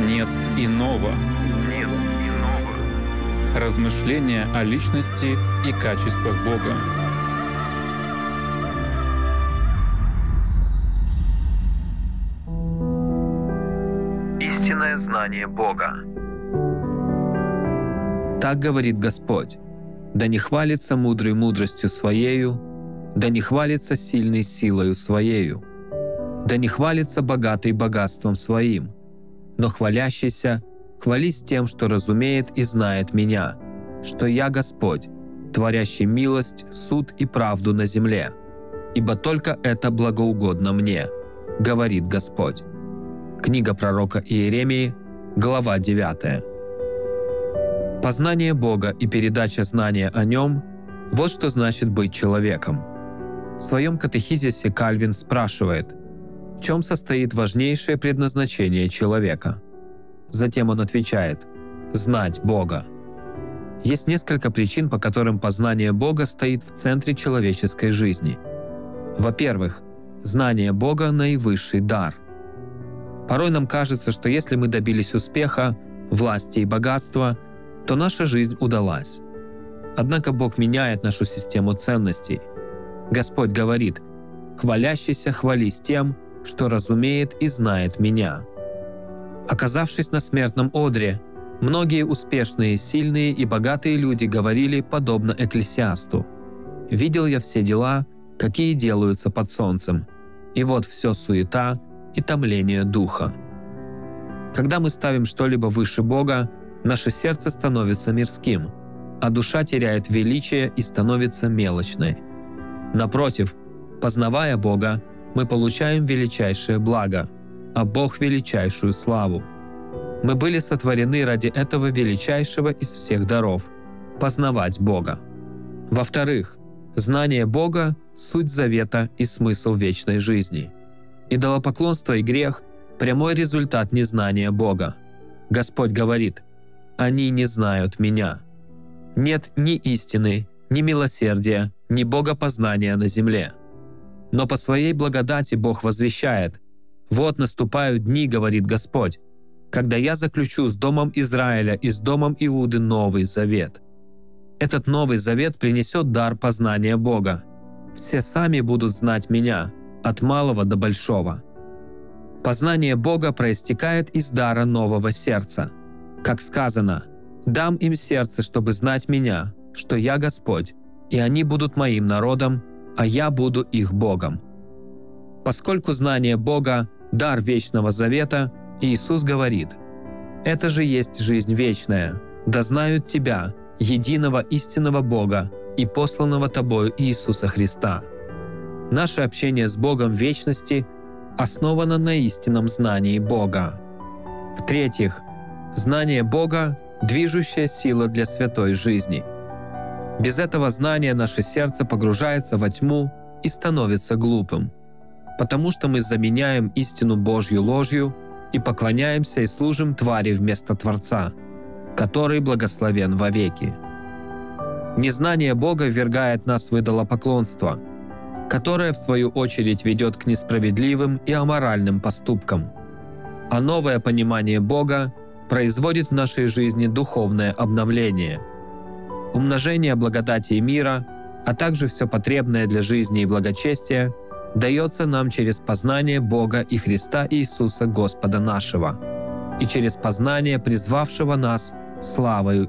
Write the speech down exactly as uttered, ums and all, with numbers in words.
Нет иного. Нет иного. Размышления о личности и качествах Бога. Истинное знание Бога. Так говорит Господь: да не хвалится мудрый мудростью своею, да не хвалится сильный силою своею, да не хвалится богатый богатством своим, но хвалящийся хвались тем, что разумеет и знает Меня, что Я Господь, творящий милость, суд и правду на земле, ибо только это благоугодно Мне, говорит Господь. Книга пророка Иеремии, глава девятая. Познание Бога и передача знания о Нем – вот что значит быть человеком. В своем катехизисе Кальвин спрашивает, в чем состоит важнейшее предназначение человека. Затем он отвечает – знать Бога. Есть несколько причин, по которым познание Бога стоит в центре человеческой жизни. Во-первых, знание Бога – наивысший дар. Порой нам кажется, что если мы добились успеха, власти и богатства, то наша жизнь удалась. Однако Бог меняет нашу систему ценностей. Господь говорит: «Хвалящийся хвались тем, что разумеет и знает Меня». Оказавшись на смертном одре, многие успешные, сильные и богатые люди говорили подобно Экклесиасту: «Видел я все дела, какие делаются под солнцем, и вот все суета и томление духа». Когда мы ставим что-либо выше Бога, наше сердце становится мирским, а душа теряет величие и становится мелочной. Напротив, познавая Бога, мы получаем величайшее благо, а Бог – величайшую славу. Мы были сотворены ради этого величайшего из всех даров – познавать Бога. Во-вторых, знание Бога – суть завета и смысл вечной жизни. Идолопоклонство и грех – прямой результат незнания Бога. Господь говорит: «Они не знают Меня». Нет ни истины, ни милосердия, ни богопознания на земле. Но по Своей благодати Бог возвещает: «Вот наступают дни, говорит Господь, когда Я заключу с домом Израиля и с домом Иуды новый завет». Этот новый завет принесет дар познания Бога. Все сами будут знать Меня, от малого до большого. Познание Бога проистекает из дара нового сердца. Как сказано: «Дам им сердце, чтобы знать Меня, что Я Господь, и они будут Моим народом, а Я буду их Богом». Поскольку знание Бога – дар вечного завета, Иисус говорит: «Это же есть жизнь вечная, да знают Тебя, единого истинного Бога и посланного Тобою Иисуса Христа». Наше общение с Богом в вечности основано на истинном знании Бога. В-третьих, знание Бога – движущая сила для святой жизни. Без этого знания наше сердце погружается во тьму и становится глупым, потому что мы заменяем истину Божью ложью и поклоняемся и служим твари вместо Творца, который благословен вовеки. Незнание Бога ввергает нас в идолопоклонство, которое в свою очередь ведет к несправедливым и аморальным поступкам. А новое понимание Бога производит в нашей жизни духовное обновление. Умножение благодати и мира, а также все потребное для жизни и благочестия дается нам через познание Бога и Христа Иисуса Господа нашего, и через познание призвавшего нас славою